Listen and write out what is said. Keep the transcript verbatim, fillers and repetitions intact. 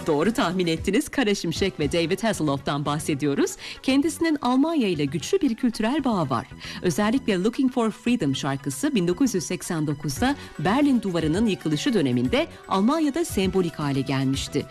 Doğru tahmin ettiniz. Kara Şimşek ve David Hasselhoff'tan bahsediyoruz. Kendisinin Almanya ile güçlü bir kültürel bağı var. Özellikle Looking for Freedom şarkısı bin dokuz yüz seksen dokuzda Berlin Duvarı'nın yıkılışı döneminde Almanya'da sembolik hale gelmişti.